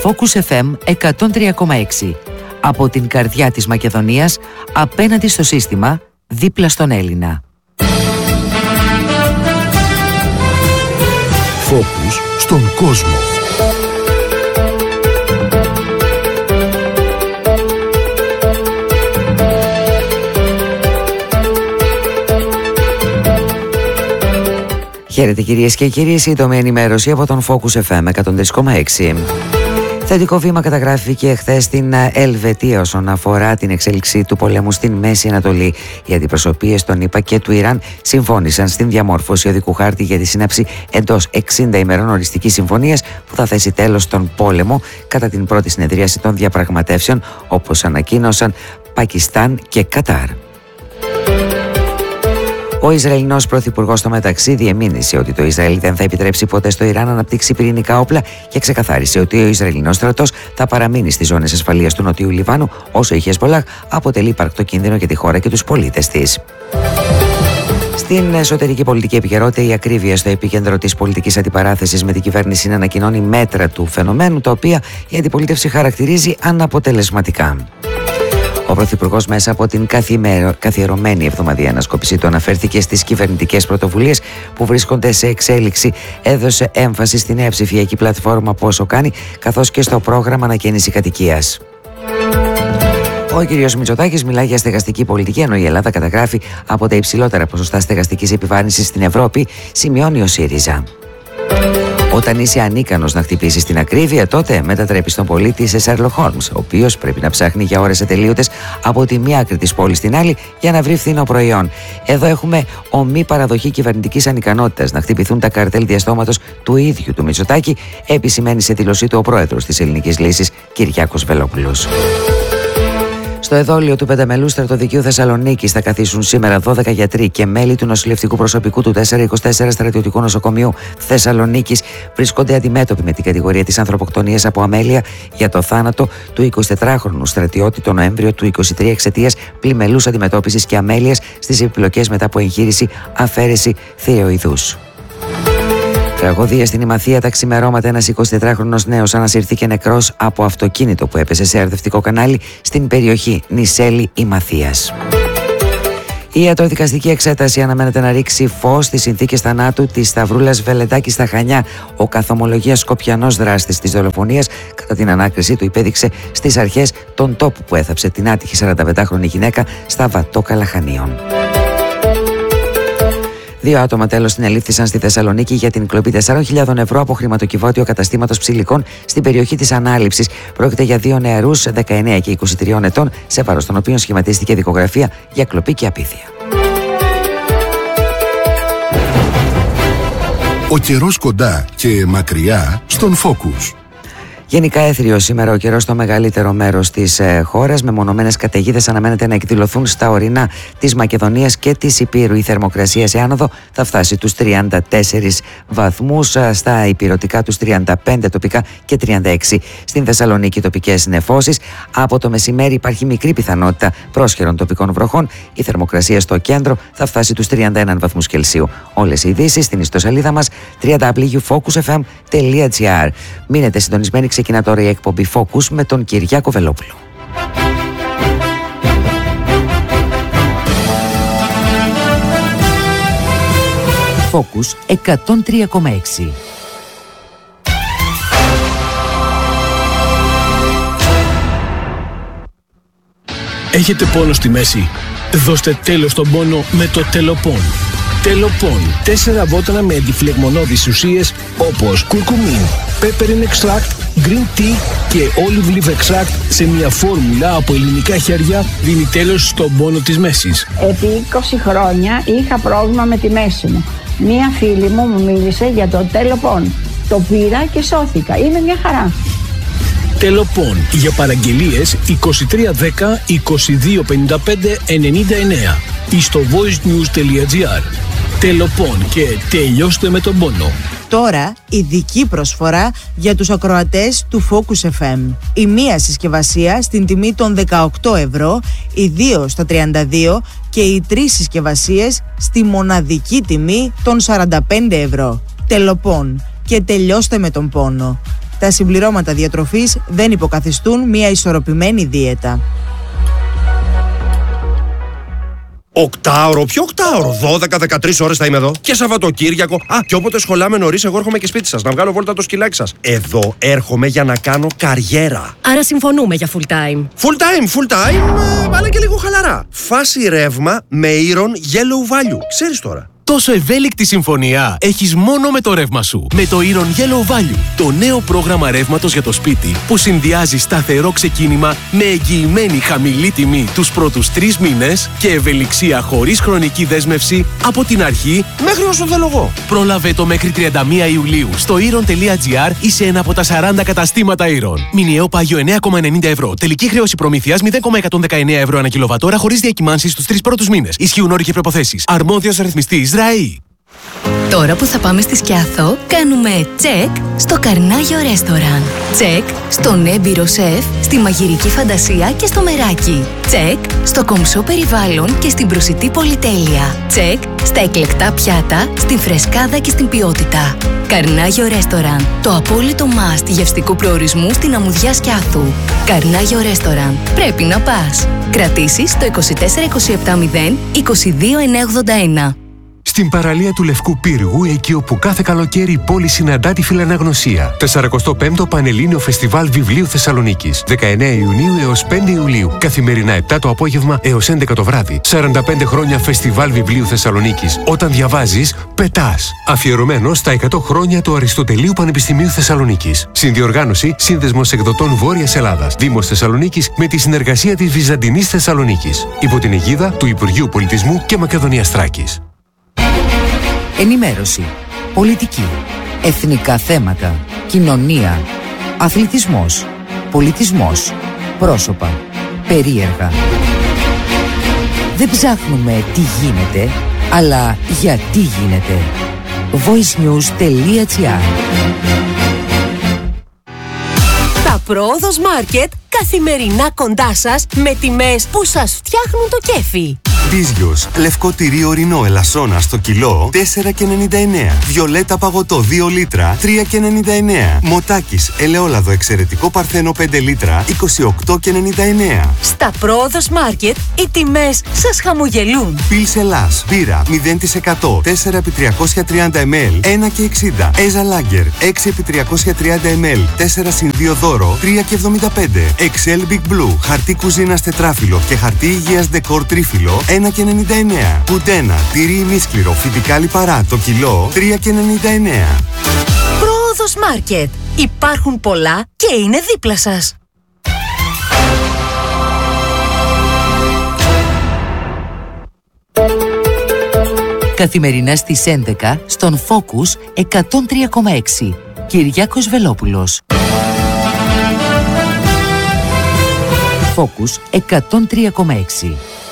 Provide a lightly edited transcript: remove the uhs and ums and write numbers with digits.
Focus FM 103,6. Από την καρδιά της Μακεδονίας, απέναντι στο σύστημα, δίπλα στον Έλληνα. Focus στον κόσμο. Χαίρετε κυρίες και κύριοι, σύντομη ενημέρωση από τον Focus FM 103,6. Θετικό βήμα καταγράφηκε χθες στην Ελβετία όσον αφορά την εξέλιξη του πολέμου στην Μέση Ανατολή. Οι αντιπροσωπείες των ΗΠΑ και του Ιράν συμφώνησαν στην διαμόρφωση οδικού χάρτη για τη σύναψη εντός 60 ημερών οριστικής συμφωνίας που θα θέσει τέλος στον πόλεμο κατά την πρώτη συνεδρίαση των διαπραγματεύσεων, όπως ανακοίνωσαν Πακιστάν και Κατάρ. Ο Ισραηλινός πρωθυπουργός στο μεταξύ διεμήνυσε ότι το Ισραήλ δεν θα επιτρέψει ποτέ στο Ιράν να αναπτύξει πυρηνικά όπλα και ξεκαθάρισε ότι ο Ισραηλινός στρατός θα παραμείνει στις ζώνες ασφαλείας του Νοτιού Λιβάνου όσο η Χεσμπολάχ αποτελεί υπαρκτό κίνδυνο για τη χώρα και τους πολίτες της. Στην εσωτερική πολιτική επικαιρότητα, η ακρίβεια στο επίκεντρο της πολιτικής αντιπαράθεσης με την κυβέρνηση ανακοινώνει μέτρα του φαινομένου, τα οποία η αντιπολίτευση χαρακτηρίζει αναποτελεσματικά. Ο Πρωθυπουργός, μέσα από την καθιερωμένη εβδομαδιαία ανασκόπηση του, αναφέρθηκε στις κυβερνητικές πρωτοβουλίες που βρίσκονται σε εξέλιξη. Έδωσε έμφαση στη νέα ψηφιακή πλατφόρμα Πόσο Κάνει, καθώς και στο πρόγραμμα ανακαίνιση κατοικίας. Ο κ. Μητσοτάκης μιλάει για στεγαστική πολιτική, ενώ η Ελλάδα καταγράφει από τα υψηλότερα ποσοστά στεγαστικής επιβάρυνσης στην Ευρώπη, σημειώνει ο ΣΥΡΙΖΑ. Όταν είσαι ανίκανος να χτυπήσεις την ακρίβεια, τότε μετατρέπεις τον πολίτη σε Sherlock Holmes, ο οποίος πρέπει να ψάχνει για ώρες ατελείωτες από τη μία άκρη της πόλης στην άλλη για να βρει φθηνό προϊόν. Εδώ έχουμε ομή παραδοχή κυβερνητικής ανικανότητας να χτυπηθούν τα καρτέλ διαστόματος του ίδιου του Μητσοτάκη, επισημαίνει σε δήλωσή του ο πρόεδρος της Ελληνικής Λύσης, Κυριάκος Βελόπουλος. Στο εδόλιο του πενταμελού στρατοδικείου Θεσσαλονίκης θα καθίσουν σήμερα 12 γιατροί και μέλη του νοσηλευτικού προσωπικού του 424 στρατιωτικού νοσοκομείου Θεσσαλονίκης. Βρίσκονται αντιμέτωποι με την κατηγορία της ανθρωποκτονίας από αμέλεια για το θάνατο του 24χρονου στρατιώτη το Νοέμβριο του 2023 εξαιτίας πλημελούς αντιμετώπισης και αμέλειας στις επιπλοκές μετά από εγχείρηση αφαίρεση θηροειδούς. Τραγωδία στην Ημαθία τα ξημερώματα. Ένας 24χρονος νέος ανασυρθήκε νεκρός από αυτοκίνητο που έπεσε σε αρδευτικό κανάλι στην περιοχή Νησέλη Ημαθίας. Η ιατροδικαστική εξέταση αναμένεται να ρίξει φως στις συνθήκες θανάτου της Σταυρούλας Βελεντάκη στα Χανιά. Ο καθομολογίας Σκοπιανός δράστης της δολοφονίας, κατά την ανάκρισή του, υπέδειξε στις αρχές τον τόπο που έθαψε την άτυχη 45χρονη γυναίκα στα Βατόκαλα Χανίων. 2 άτομα τέλος συνελήφθησαν στη Θεσσαλονίκη για την κλοπή 4.000 ευρώ από χρηματοκιβώτιο καταστήματος ψηλικών στην περιοχή της Ανάληψης. Πρόκειται για 2 νεαρούς 19 και 23 ετών, σε βάρος των οποίων σχηματίστηκε δικογραφία για κλοπή και απίθεια. Ο καιρός κοντά και μακριά στον Focus. Γενικά έθριος σήμερα ο καιρός στο μεγαλύτερο μέρος της χώρας. Μεμονωμένες καταιγίδες αναμένεται να εκδηλωθούν στα ορεινά της Μακεδονίας και της Ηπείρου. Η θερμοκρασία σε άνοδο θα φτάσει τους 34 βαθμούς, στα ηπειρωτικά τους 35 τοπικά και 36 στην Θεσσαλονίκη τοπικές νεφώσεις. Από το μεσημέρι υπάρχει μικρή πιθανότητα πρόσχερων τοπικών βροχών. Η θερμοκρασία στο κέντρο θα φτάσει τους 31 βαθμούς Κελσίου. Όλες οι ειδήσεις στην ιστοσελίδα μας www.focusfm.gr. Μείνετε συντονισμένοι. Ξεκινά τώρα η εκπομπή Focus με τον Κυριάκο Βελόπουλο. Focus 103,6. Έχετε πόνο στη μέση? Δώστε τέλος στον πόνο με το Τελοπών. Τελοπών. 4 βότανα με αντιφλεγμονώδεις ουσίες όπως κουρκουμίν, peppermint extract, green tea και olive leaf extract σε μια φόρμουλα από ελληνικά χέρια δίνει τέλος στον πόνο της μέσης. Επί 20 χρόνια είχα πρόβλημα με τη μέση μου. Μία φίλη μου μίλησε για το Τελοπών. Το πήρα και σώθηκα. Είναι μια χαρά. Τελοπών. Για παραγγελίες 2310 2255 99 ή στο voicenews.gr. Τελοπών και τελειώστε με τον πόνο. Τώρα ειδική προσφορά για τους ακροατές του Focus FM. Η μία συσκευασία στην τιμή των 18 ευρώ, οι 2 στα 32 και οι 3 συσκευασίες στη μοναδική τιμή των 45 ευρώ. Τελοπών και τελειώστε με τον πόνο. τα συμπληρώματα διατροφής δεν υποκαθιστούν μια ισορροπημένη δίαιτα. Οκτάωρο, ποιο οκτάωρο? 12-13 ώρες θα είμαι εδώ. Και Σαββατοκύριακο. Και όποτε σχολάμε νωρίς, εγώ έρχομαι και σπίτι σας να βγάλω βόλτα το σκυλάκι σας. Εδώ έρχομαι για να κάνω καριέρα. Άρα συμφωνούμε για full time. Full time, αλλά και λίγο χαλαρά. Φάση ρεύμα με Iron Yellow Value. Ξέρεις τώρα. Τόσο ευέλικτη συμφωνία έχεις μόνο με το ρεύμα σου. Με το Iron Yellow Value, το νέο πρόγραμμα ρεύματος για το σπίτι που συνδυάζει σταθερό ξεκίνημα με εγγυημένη χαμηλή τιμή τους πρώτους 3 μήνες και ευελιξία χωρίς χρονική δέσμευση από την αρχή Μέχρι όσο θέλω εγώ. Πρόλαβε το μέχρι 31 Ιουλίου στο iron.gr ή σε ένα από τα 40 καταστήματα Iron. Μηνιαίο πάγιο 9,90 ευρώ. Τελική χρέωση προμήθειας 0,119 ευρώ ανά κιλοβατόρα χωρίς διακυμάνσεις στους 3 πρώτους μήνες. Ισχύουν όροι και προϋποθέσεις. Αρμόδιος ρυθμιστής ΡΑΗ. Τώρα που θα πάμε στη Σκιάθο, κάνουμε τσεκ στο Καρνάγιο Ρέστοραν. Τσεκ στον έμπειρο σεφ, στη μαγειρική φαντασία και στο μεράκι. Τσεκ στο κομψό περιβάλλον και στην προσιτή πολυτέλεια. Τσεκ στα εκλεκτά πιάτα, στην φρεσκάδα και στην ποιότητα. Καρνάγιο Ρέστοραν, το απόλυτο must γευστικού προορισμού στην αμμουδιά Σκιάθου. Καρνάγιο Ρέστοραν, πρέπει να πας. Κρατήσεις στο 24270 22981. Στην παραλία του Λευκού Πύργου, εκεί όπου κάθε καλοκαίρι η πόλη συναντά τη φιλαναγνωσία. 45ο Πανελλήνιο Φεστιβάλ Βιβλίου Θεσσαλονίκης. 19 Ιουνίου έως 5 Ιουλίου. Καθημερινά 7 το απόγευμα έως 11 το βράδυ. 45 χρόνια Φεστιβάλ Βιβλίου Θεσσαλονίκης. Όταν διαβάζεις, πετάς. Αφιερωμένο στα 100 χρόνια του Αριστοτελείου Πανεπιστημίου Θεσσαλονίκης. Συνδιοργάνωση Σύνδεσμος Εκδοτών Βόρειας Ελλάδας. Δήμος Θεσσαλονίκης με τη συνεργασία της Βυζαντινής Θεσσαλονίκης. Υπό την αιγίδα του Υπουργείου Πολιτισμού και Μακεδονίας Θράκης. Ενημέρωση, πολιτική, εθνικά θέματα, κοινωνία, αθλητισμός, πολιτισμός, πρόσωπα, περίεργα. Δεν ψάχνουμε τι γίνεται, αλλά γιατί γίνεται. voicenews.gr. Τα Πρόοδος Μάρκετ καθημερινά κοντά σας με τιμές που σας φτιάχνουν το κέφι. Μπίζιος, λευκό τυρί ορεινό ελασσόνα στο κιλό 4,99. Βιολέτα παγωτό 2 λίτρα 3,99. Μοτάκης, ελαιόλαδο εξαιρετικό παρθένο 5 λίτρα 28,99. Στα Πρόοδος Μάρκετ οι τιμές σας χαμογελούν. Πιλς Ελλάς, μπύρα 0% 4x330 ml 1,60. Έζα Λάγκερ 6x330 ml 4x2 δώρο 3,75. Excel Big Blue, χαρτί κουζίνας τετράφυλλο και χαρτί υγείας ντεκόρ τρίφυλλο 1,99. Κουντένα, τυρί ημίσκληρο, φυτικά λιπαρά, το κιλό 3,99. Πρόοδος Μάρκετ. Υπάρχουν πολλά και είναι δίπλα σας. Καθημερινά στις 11 στον Focus 103,6. Κυριάκος Βελόπουλος. Focus 103,6.